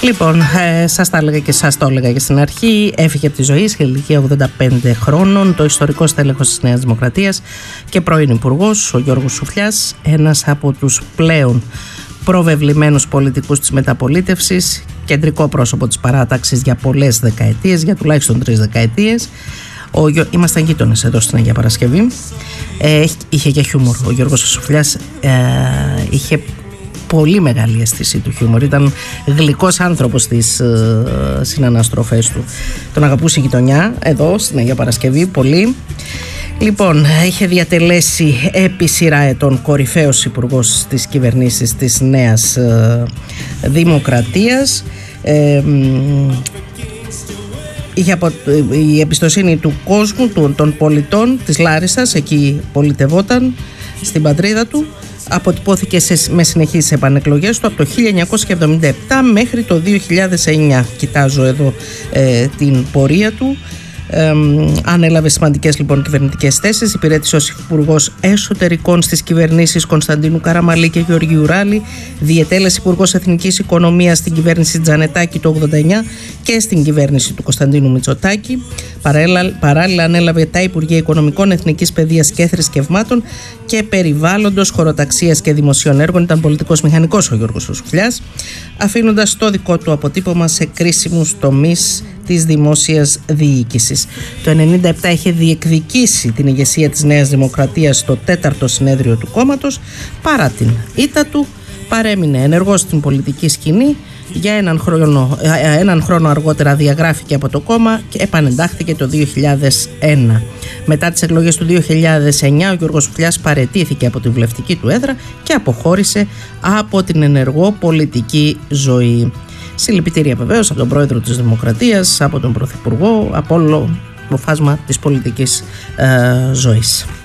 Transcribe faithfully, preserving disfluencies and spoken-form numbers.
Λοιπόν, ε, σας τα έλεγα και σας το έλεγα και στην αρχή. Έφυγε από τη ζωή σε ηλικία ογδόντα πέντε χρόνων το ιστορικό στέλεχος της Νέας Δημοκρατίας και πρώην υπουργός, ο Γιώργος Σουφλιάς, ένας από τους πλέον προβεβλημένους πολιτικούς της μεταπολίτευσης, κεντρικό πρόσωπο της παράταξης για πολλές δεκαετίες, για τουλάχιστον τρεις δεκαετίες. Ο, ήμασταν γείτονες εδώ στην Αγία Παρασκευή. Ε, είχε και χιούμορ. Ο Γιώργος Σουφλιάς ε, είχε πολύ μεγάλη αίσθηση του χιούμορ. Ήταν γλυκός άνθρωπος στις ε, συναναστροφές του. Τον αγαπούσε η γειτονιά εδώ στην Αγία Παρασκευή πολύ. Λοιπόν, είχε διατελέσει επί σειρά ετών κορυφαίος υπουργός της κυβερνήσης της Νέας ε, Δημοκρατίας. Ε, είχε απο, η εμπιστοσύνη του κόσμου, του, των πολιτών της Λάρισσας, εκεί πολιτευόταν στην πατρίδα του. Αποτυπώθηκε σε, με συνεχείς επανεκλογές του από το χίλια εννιακόσια εβδομήντα επτά μέχρι το δύο χιλιάδες εννιά. Κοιτάζω εδώ ε, την πορεία του. Ε, ανέλαβε σημαντικές λοιπόν κυβερνητικές θέσεις. Υπηρέτησε ως υπουργός εσωτερικών στις κυβερνήσεις Κωνσταντίνου Καραμαλή και Γεωργίου Ράλη. Διετέλεσε υπουργός εθνικής οικονομίας στην κυβέρνηση Τζανετάκη το ογδόντα εννιά και στην κυβέρνηση του Κωνσταντίνου Μητσοτάκη. Παράλληλα, παράλληλα ανέλαβε τα Υπουργεία Οικονομικών, Εθνικής Παιδείας και Θρησκευμάτων και Περιβάλλοντος, Χωροταξίας και Δημοσίων Έργων. Ήταν πολιτικός μηχανικός ο Γιώργος Σουφλιάς, αφήνοντας το δικό του αποτύπωμα σε κρίσιμους τομείς της δημόσιας διοίκησης. Το χίλια εννιακόσια ενενήντα επτά είχε διεκδικήσει την ηγεσία της Νέας Δημοκρατίας στο τέταρτο συνέδριο του κόμματος. Παρά την ήττα του, παρέμεινε ενεργός στην πολιτική σκηνή. Για έναν χρόνο, έναν χρόνο αργότερα διαγράφηκε από το κόμμα και επανεντάχθηκε το δύο χιλιάδες ένα. Μετά τις εκλογές του δύο χιλιάδες εννιά, ο Γιώργος Σουφλιάς παραιτήθηκε από τη βουλευτική του έδρα και αποχώρησε από την ενεργό πολιτική ζωή. Συλληπιτήρια βεβαίως από τον πρόεδρο της Δημοκρατίας, από τον πρωθυπουργό, από όλο το φάσμα της πολιτικής ε, ζωής.